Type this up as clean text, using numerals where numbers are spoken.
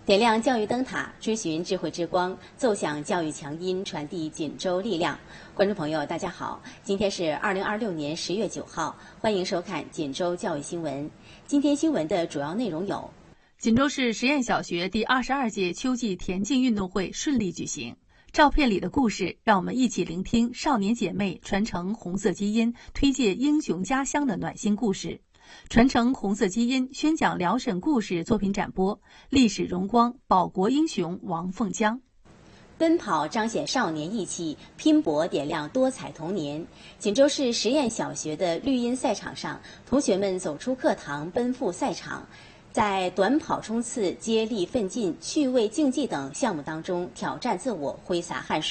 点亮教育灯塔，追寻智慧之光，奏响教育强音，传递锦州力量。观众朋友，大家好，今天是2026年10月9号，欢迎收看锦州教育新闻。今天新闻的主要内容有： 锦州市实验小学第22届秋季田径运动会顺利举行。照片里的故事，让我们一起聆听少年姐妹传承红色基因、推介英雄家乡的暖心故事。传承红色基因，宣讲辽沈故事作品展播，历史荣光，保国英雄王凤江。 奔跑彰显少年义气，拼搏点亮多彩童年。锦州市实验小学的绿茵赛场上，同学们走出课堂，奔赴赛场，在短跑冲刺、接力奋进、趣味竞技等项目当中挑战自我，挥洒汗水。